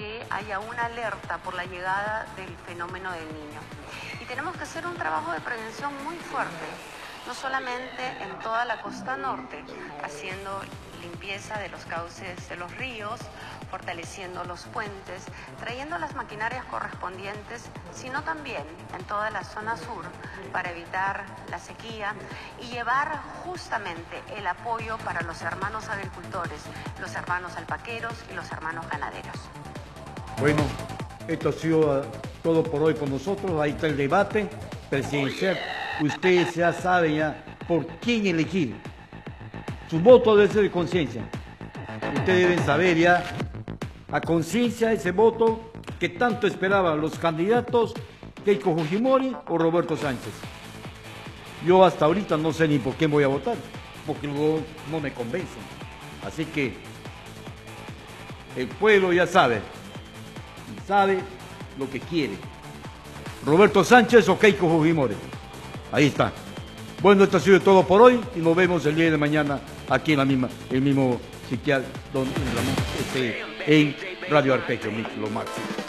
que haya una alerta por la llegada del fenómeno del Niño. Y tenemos que hacer un trabajo de prevención muy fuerte, no solamente en toda la costa norte, haciendo limpieza de los cauces de los ríos, fortaleciendo los puentes, trayendo las maquinarias correspondientes, sino también en toda la zona sur para evitar la sequía y llevar justamente el apoyo para los hermanos agricultores, los hermanos alpaqueros y los hermanos ganaderos. Bueno, esto ha sido todo por hoy con nosotros. Ahí está el debate presidencial. Ustedes ya saben ya por quién elegir. Su voto debe ser de conciencia. Ustedes deben saber ya a conciencia ese voto que tanto esperaban los candidatos Keiko Fujimori o Roberto Sánchez. Yo hasta ahorita no sé ni por qué voy a votar, porque no me convencen. Así que el pueblo ya sabe lo que quiere. Roberto Sánchez o Keiko Fujimori. Ahí está. Bueno, esto ha sido todo por hoy y nos vemos el día de mañana aquí en el mismo sitial en Radio Arpecho, lo máximo.